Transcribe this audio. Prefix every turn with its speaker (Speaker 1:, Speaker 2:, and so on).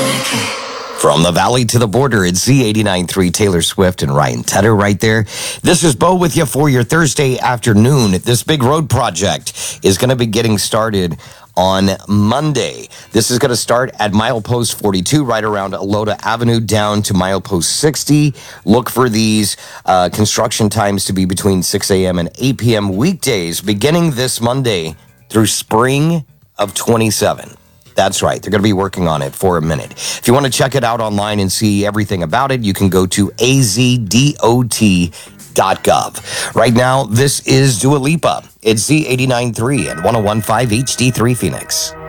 Speaker 1: From the valley to the border, it's Z89.3 Taylor Swift and Ryan Tedder right there. This is Bo with you for your Thursday afternoon. This big road project is going to be getting started on Monday. This is going to start at milepost 42, right around Alota Avenue, down to milepost 60. Look for these construction times to be between 6 a.m. and 8 p.m. weekdays, beginning this Monday through spring of 27. That's right. They're going to be working on it for a minute. If you want to check it out online and see everything about it, you can go to azdot.gov. Right now, this is Dua Lipa. It's Z89.3 and 101.5 HD3 Phoenix.